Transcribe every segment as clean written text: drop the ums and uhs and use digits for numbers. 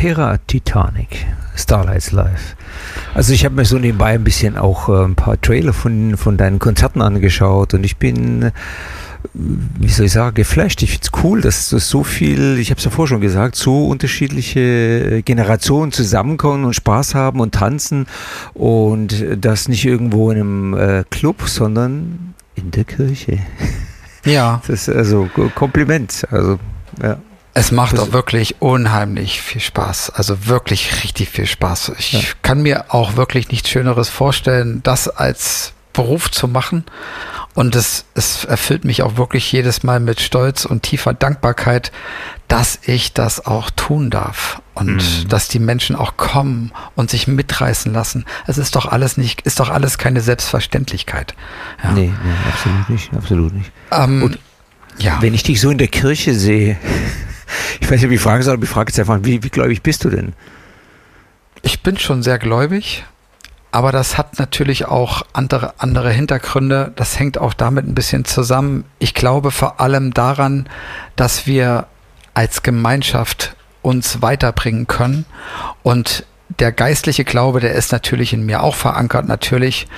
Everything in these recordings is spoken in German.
Terra Titanic, Starlights Live. Also ich habe mir so nebenbei ein bisschen auch ein paar Trailer von deinen Konzerten angeschaut und ich bin, wie soll ich sagen, geflasht. Ich finde es cool, dass das so viel, ich habe es ja vorher schon gesagt, so unterschiedliche Generationen zusammenkommen und Spaß haben und tanzen und das nicht irgendwo in einem Club, sondern in der Kirche. Ja. Das ist also Kompliment. Also, ja. Es macht auch wirklich unheimlich viel Spaß. Also wirklich richtig viel Spaß. Ich kann mir auch wirklich nichts Schöneres vorstellen, das als Beruf zu machen. Und es erfüllt mich auch wirklich jedes Mal mit Stolz und tiefer Dankbarkeit, dass ich das auch tun darf. Und dass die Menschen auch kommen und sich mitreißen lassen. Es ist doch alles keine Selbstverständlich,keit. Ja. Nee, absolut nicht. Und ja. Wenn ich dich so in der Kirche sehe, ich weiß nicht, wie ich fragen soll, aber ich frage jetzt einfach, wie gläubig bist du denn? Ich bin schon sehr gläubig, aber das hat natürlich auch andere Hintergründe. Das hängt auch damit ein bisschen zusammen. Ich glaube vor allem daran, dass wir als Gemeinschaft uns weiterbringen können. Und der geistliche Glaube, der ist natürlich in mir auch verankert, natürlich.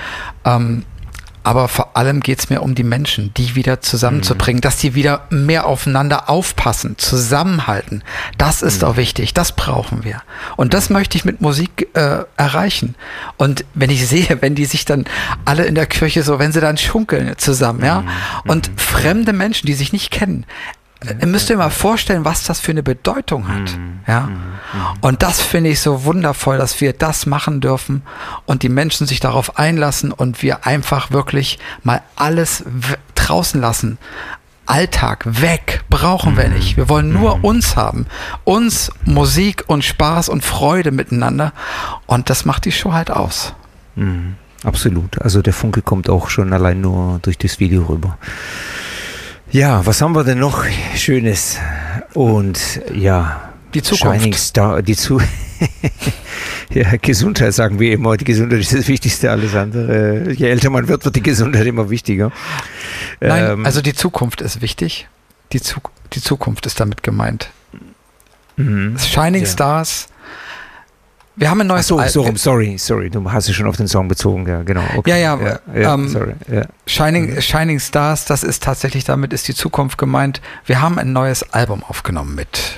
Aber vor allem geht es mir um die Menschen, die wieder zusammenzubringen, dass die wieder mehr aufeinander aufpassen, zusammenhalten. Das ist auch wichtig, das brauchen wir. Und das möchte ich mit Musik erreichen. Und wenn ich sehe, wenn die sich dann alle in der Kirche so, wenn sie dann schunkeln zusammen, ja, und fremde Menschen, die sich nicht kennen, müsst ihr mal vorstellen, was das für eine Bedeutung hat. Ja? Und das finde ich so wundervoll, dass wir das machen dürfen und die Menschen sich darauf einlassen und wir einfach wirklich mal alles draußen lassen. Alltag weg, brauchen wir nicht. Wir wollen nur uns haben. Uns, Musik und Spaß und Freude miteinander. Und das macht die Show halt aus. Absolut. Also der Funke kommt auch schon allein nur durch das Video rüber. Ja, was haben wir denn noch Schönes? Und ja, die Zukunft. Shining Star, ja, Gesundheit sagen wir immer. Die Gesundheit ist das Wichtigste, alles andere. Je älter man wird, wird die Gesundheit immer wichtiger. Nein, also die Zukunft ist wichtig. Die Zukunft ist damit gemeint. Shining Stars. Wir haben ein neues Album. Sorry, du hast dich schon auf den Song bezogen, ja, genau. Okay. Sorry. Shining Stars, das ist tatsächlich, damit ist die Zukunft gemeint. Wir haben ein neues Album aufgenommen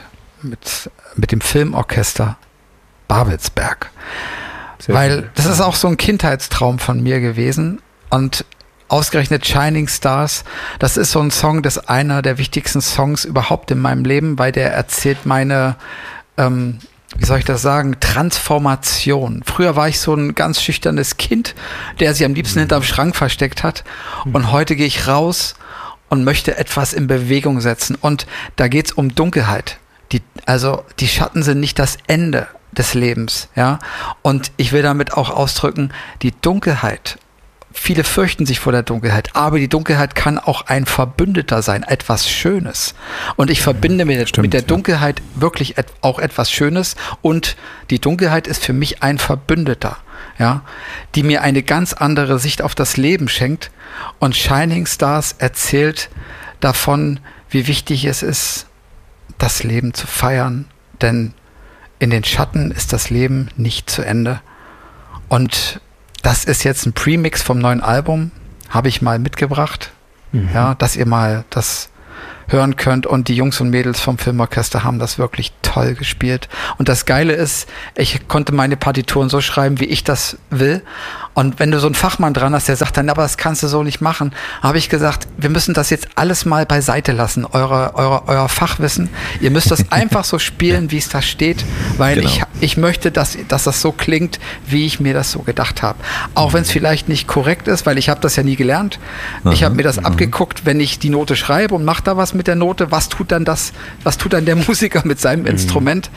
mit dem Filmorchester Babelsberg. Weil das ist auch so ein Kindheitstraum von mir gewesen und ausgerechnet Shining Stars, das ist so ein Song, das ist einer der wichtigsten Songs überhaupt in meinem Leben, weil der erzählt meine wie soll ich das sagen, Transformation. Früher war ich so ein ganz schüchternes Kind, der sich am liebsten hinterm Schrank versteckt hat. Und heute gehe ich raus und möchte etwas in Bewegung setzen. Und da geht es um Dunkelheit. Die Schatten sind nicht das Ende des Lebens. Ja? Und ich will damit auch ausdrücken, die Dunkelheit, viele fürchten sich vor der Dunkelheit, aber die Dunkelheit kann auch ein Verbündeter sein, etwas Schönes. Und ich verbinde mit der Dunkelheit wirklich auch etwas Schönes und die Dunkelheit ist für mich ein Verbündeter, ja, die mir eine ganz andere Sicht auf das Leben schenkt. Und Shining Stars erzählt davon, wie wichtig es ist, das Leben zu feiern, denn in den Schatten ist das Leben nicht zu Ende. Und das ist jetzt ein Premix vom neuen Album, habe ich mal mitgebracht, ja, dass ihr mal das hören könnt und die Jungs und Mädels vom Filmorchester haben das wirklich toll gespielt. Und das Geile ist, ich konnte meine Partituren so schreiben, wie ich das will. Und wenn du so einen Fachmann dran hast, der sagt dann, aber das kannst du so nicht machen, habe ich gesagt, wir müssen das jetzt alles mal beiseite lassen, euer Fachwissen. Ihr müsst das einfach so spielen, wie es da steht, weil ich möchte, dass das so klingt, wie ich mir das so gedacht habe. Auch wenn es vielleicht nicht korrekt ist, weil ich habe das ja nie gelernt. Ich habe mir das abgeguckt, wenn ich die Note schreibe und mache da was mit der Note, was tut dann der Musiker mit seinem Instrument?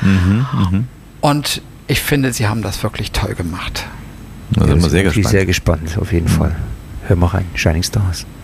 Und ich finde, sie haben das wirklich toll gemacht. Da sind wir sehr gespannt. Auf jeden Fall. Hör mal rein, Shining Stars.